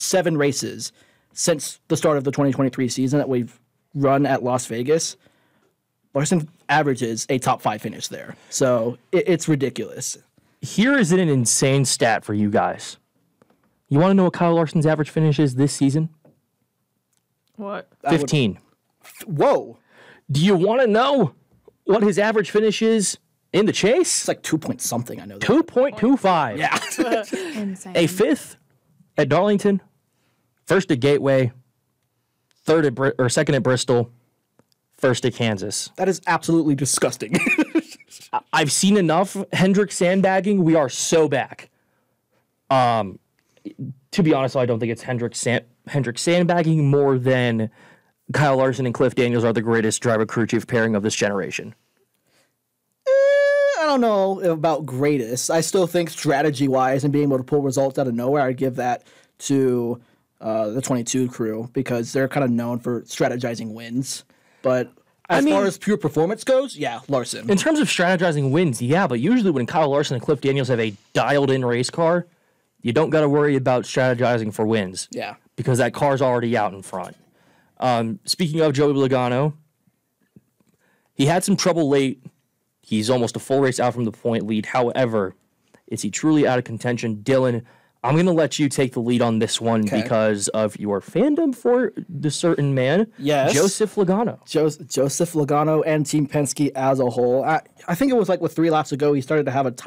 7 races since the start of the 2023 season that we've run at Las Vegas, Larson averages a top 5 finish there. So it's ridiculous. Here is an insane stat for you guys. You want to know what Kyle Larson's average finish is this season? What? 15. Whoa. Do you want to know what his average finish is in the chase? It's like 2 point something, I know that. 2.25. Yeah. Insane. A 5th at Darlington, 1st at Gateway, 2nd at Bristol, 1st at Kansas. That is absolutely disgusting. I've seen enough Hendrick sandbagging. We are so back. To be honest, I don't think it's Hendrick sandbagging more than Kyle Larson and Cliff Daniels are the greatest driver crew chief pairing of this generation. I don't know about greatest. I still think strategy-wise and being able to pull results out of nowhere, I'd give that to the 22 crew because they're kind of known for strategizing wins. But as far as pure performance goes, yeah, Larson. In terms of strategizing wins, yeah, but usually when Kyle Larson and Cliff Daniels have a dialed-in race car, you don't got to worry about strategizing for wins. Yeah. Because that car's already out in front. Speaking of Joey Logano, he had some trouble late. He's almost a full race out from the point lead. However, is he truly out of contention? Dylan, I'm going to let you take the lead on this one because of your fandom for the certain man, Joseph Logano. Joseph Logano and Team Penske as a whole. I think it was like with 3 laps ago, he started to have a